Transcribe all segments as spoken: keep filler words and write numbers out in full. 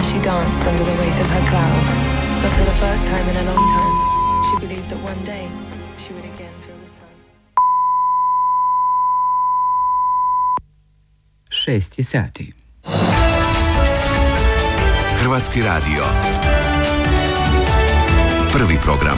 as she danced under the weight of her cloud. But for the first time in a long time, she believed that one day she would again feel the sun. Šest je sati. Hrvatski radio. Prvi program.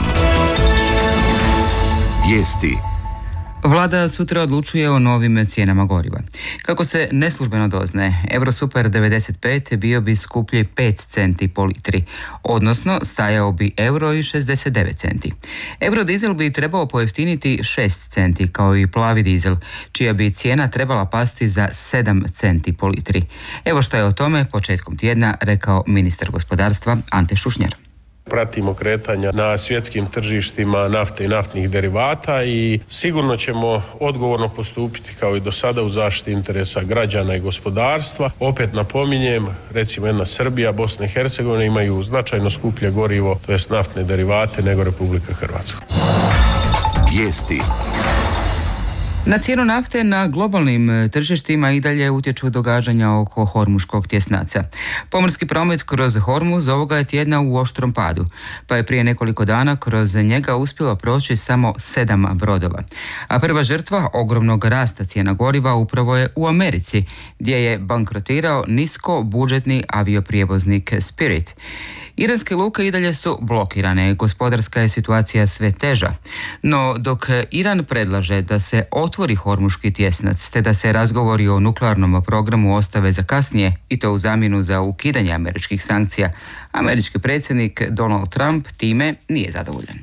Vijesti. Vlada sutra odlučuje o novim cijenama goriva. Kako se neslužbeno doznaje, Eurosuper devedeset pet bio bi skuplji pet centi po litri, odnosno stajao bi euro i šezdeset devet centi. Eurodizel bi trebao pojeftiniti šest centi, kao i plavi dizel, čija bi cijena trebala pasti za sedam centi po litri. Evo što je o tome početkom tjedna rekao ministar gospodarstva Ante Šušnjar. Pratimo kretanja na svjetskim tržištima nafte i naftnih derivata i sigurno ćemo odgovorno postupiti kao i do sada u zaštiti interesa građana i gospodarstva. Opet napominjem, recimo jedna Srbija, Bosna i Hercegovina imaju značajno skuplje gorivo, to jest naftne derivate, nego Republika Hrvatska. Vijesti. Na cijenu nafte na globalnim tržištima i dalje utječu događanja oko Hormuškog tjesnaca. Pomorski promet kroz Hormuz ovoga je tjedna u oštrom padu, pa je prije nekoliko dana kroz njega uspjelo proći samo sedam brodova. A prva žrtva ogromnog rasta cijena goriva upravo je u Americi, gdje je bankrotirao nisko budžetni avioprijevoznik Spirit. Iranske luke i dalje su blokirane, gospodarska je situacija sve teža. No dok Iran predlaže da se otvori Hormuški tjesnac te da se razgovori o nuklearnom programu ostave za kasnije, i to u zamjenu za ukidanje američkih sankcija, američki predsjednik Donald Trump time nije zadovoljan.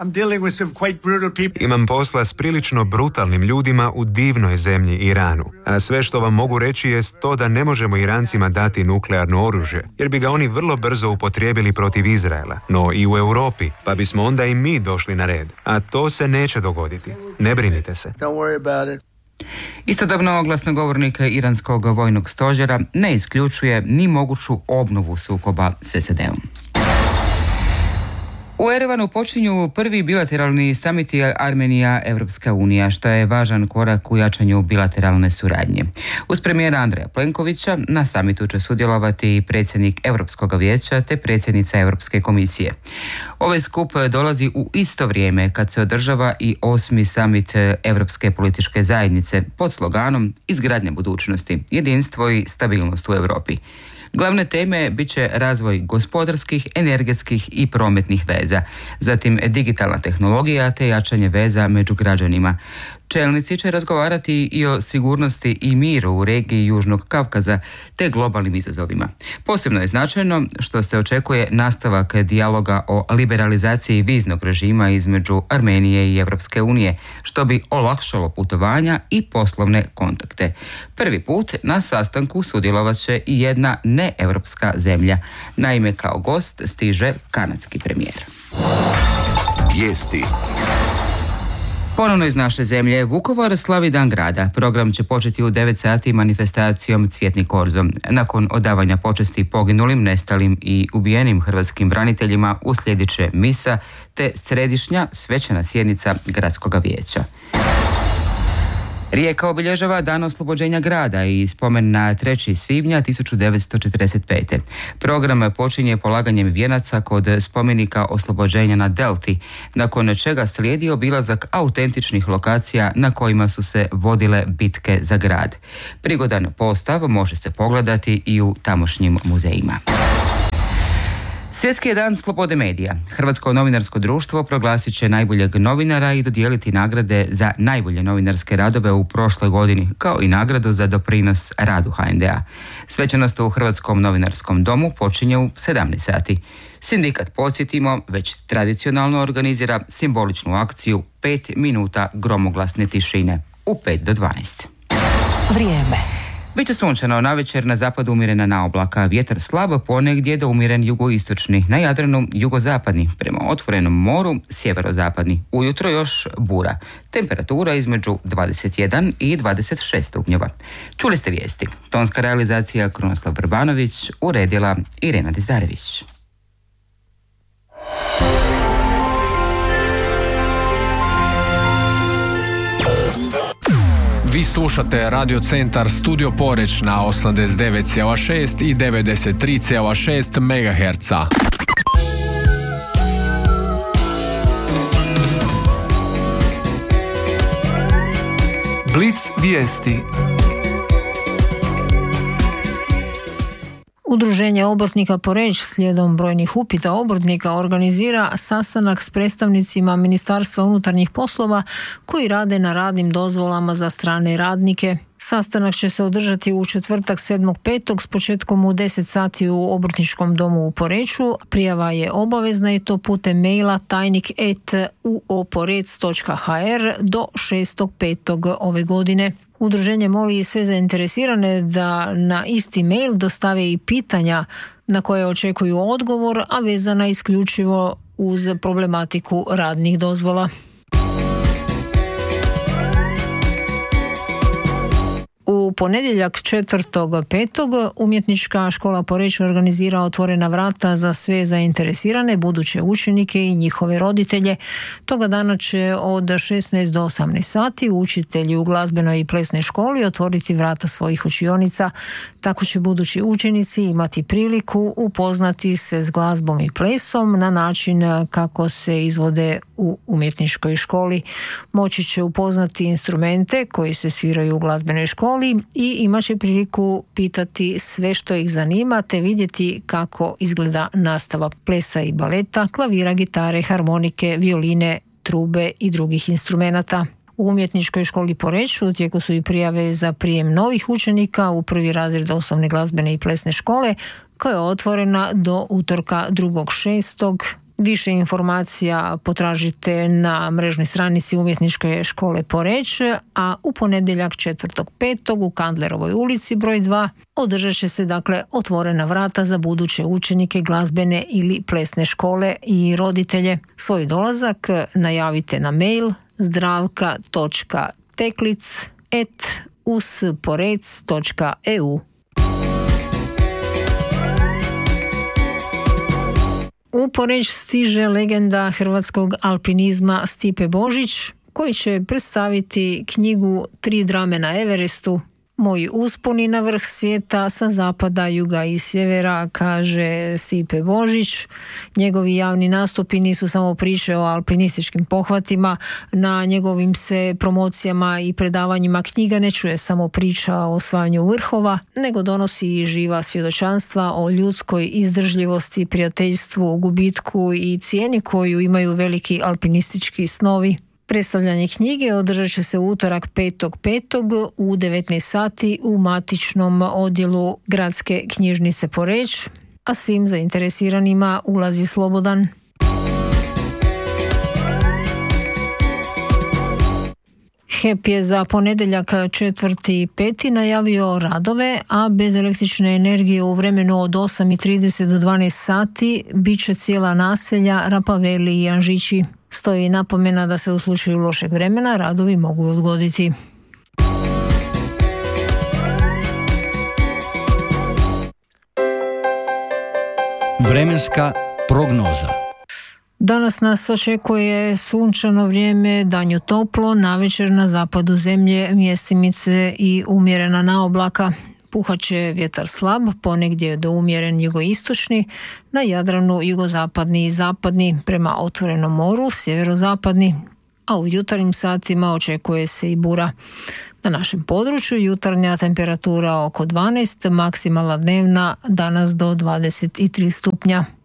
Imam posla s prilično brutalnim ljudima u divnoj zemlji Iranu. A sve što vam mogu reći jest to da ne možemo Irancima dati nuklearno oružje, jer bi ga oni vrlo brzo upotrijebili protiv Izraela, no i u Europi, pa bismo onda i mi došli na red. A to se neće dogoditi. Ne brinite se. Istodobno glasnogovornik iranskog vojnog stožera ne isključuje ni moguću obnovu sukoba s S A D-om. U Erevanu počinju prvi bilateralni samiti Armenija-Evropska unija, što je važan korak u jačanju bilateralne suradnje. Uz premijera Andreja Plenkovića na samitu će sudjelovati predsjednik Europskog vijeća te predsjednica Europske komisije. Ovaj skup dolazi u isto vrijeme kad se održava i osmi samit Europske političke zajednice pod sloganom Izgradnja budućnosti, jedinstvo i stabilnost u Europi. Glavne teme bit će razvoj gospodarskih, energetskih i prometnih veza, zatim digitalna tehnologija te jačanje veza među građanima. Čelnici će razgovarati i o sigurnosti i miru u regiji Južnog Kavkaza te globalnim izazovima. Posebno je značajno što se očekuje nastavak dijaloga o liberalizaciji viznog režima između Armenije i Evropske unije, što bi olakšalo putovanja i poslovne kontakte. Prvi put na sastanku sudjelovat će i jedna neevropska zemlja. Naime, kao gost stiže kanadski premijer. Vijesti. Ponovno iz naše zemlje, Vukovar slavi Dan grada. Program će početi u devet sati manifestacijom Cvjetni korzo. Nakon odavanja počesti poginulim, nestalim i ubijenim hrvatskim braniteljima uslijedit će misa te središnja svečana sjednica gradskog vijeća. Rijeka obilježava dan oslobođenja grada i spomen na trećeg svibnja tisuću devetsto četrdeset pete. Program počinje polaganjem vijenaca kod spomenika oslobođenja na Delti, nakon čega slijedi obilazak autentičnih lokacija na kojima su se vodile bitke za grad. Prigodan postav može se pogledati i u tamošnjim muzejima. Svjetski je dan slobode medija. Hrvatsko novinarsko društvo proglasit će najboljeg novinara i dodijeliti nagrade za najbolje novinarske radove u prošloj godini, kao i nagradu za doprinos radu H N D-a. Svečanost u Hrvatskom novinarskom domu počinje u sedamnaest sati. Sindikat, podsjetimo, već tradicionalno organizira simboličnu akciju pet minuta gromoglasne tišine u pet do dvanaest. Vrijeme. Biće sunčano, navečer na zapadu umjerena naoblaka, vjetar slab, ponegdje do umjeren jugoistočni, na Jadranu jugozapadni, prema otvorenom moru sjeverozapadni, ujutro još bura. Temperatura između dvadeset jedan i dvadeset šest stupnjeva. Čuli ste vijesti. Tonska realizacija Krunoslav Vrbanović, uredila Irena Dizarević. Vi slušate Radio Centar Studio Poreć na osamdeset devet zarez šest i devedeset tri zarez šest megaherca. Blic vijesti. Udruženje obrtnika Poreč slijedom brojnih upita obrtnika organizira sastanak s predstavnicima Ministarstva unutarnjih poslova koji rade na radnim dozvolama za strane radnike. Sastanak će se održati u četvrtak sedmog petog s početkom u deset sati u Obrtničkom domu u Poreču. Prijava je obavezna i to putem maila tajnik at uoporec točka hr do šestog petog ove godine. Udruženje moli sve zainteresirane da na isti mail dostave i pitanja na koje očekuju odgovor, a vezana isključivo uz problematiku radnih dozvola. U ponedjeljak četvrtog petog Umjetnička škola Poreč organizira otvorena vrata za sve zainteresirane buduće učenike i njihove roditelje. Toga dana će od šesnaest do osamnaest sati učitelji u glazbenoj i plesnoj školi otvoriti vrata svojih učionica. Tako će budući učenici imati priliku upoznati se s glazbom i plesom na način kako se izvode u umjetničkoj školi. Moći će upoznati instrumente koji se sviraju u glazbenoj školi i imat će priliku pitati sve što ih zanima te vidjeti kako izgleda nastava plesa i baleta, klavira, gitare, harmonike, violine, trube i drugih instrumenata. U Umjetničkoj školi Poreč u tijeku su i prijave za prijem novih učenika u prvi razred osnovne glazbene i plesne škole koja je otvorena do utorka drugog šestog Više informacija potražite na mrežnoj stranici Umjetničke škole Poreč, a u ponedjeljak četvrtog petog u Kandlerovoj ulici broj dva održat će se dakle otvorena vrata za buduće učenike glazbene ili plesne škole i roditelje. Svoj dolazak najavite na mail zdravka točka teklic at usporec točka e u. U Poreč stiže legenda hrvatskog alpinizma Stipe Božić, koji će predstaviti knjigu Tri drame na Everestu. Moji usponi na vrh svijeta sa zapada, juga i sjevera, kaže Stipe Božić. Njegovi javni nastupi nisu samo priče o alpinističkim pohvatima. Na njegovim se promocijama i predavanjima knjiga ne čuje samo priča o osvajanju vrhova, nego donosi i živa svjedočanstva o ljudskoj izdržljivosti, prijateljstvu, gubitku i cijeni koju imaju veliki alpinistički snovi. Predstavljanje knjige održat će se u utorak petog petog u devetnaest sati u matičnom odjelu Gradske knjižnice Poreč, a svim zainteresiranima ulaz je slobodan. H E P je za ponedjeljak četvrti peti najavio radove, a bez električne energije u vremenu od osam i trideset do dvanaest sati bit će cijela naselja Rapaveli i Anžići. Stoji napomena da se u slučaju lošeg vremena radovi mogu odgoditi. Vremenska prognoza. Danas nas očekuje sunčano vrijeme, danju toplo, navečer na zapadu zemlje mjestimice i umjerena naoblaka. Puhat će vjetar slab, ponegdje do umjeren jugoistočni, na Jadranu jugozapadni i zapadni, prema otvorenom moru sjeverozapadni, a u jutarnjim satima očekuje se i bura. Na našem području jutarnja temperatura oko dvanaest, maksimalna dnevna danas do dvadeset tri stupnja.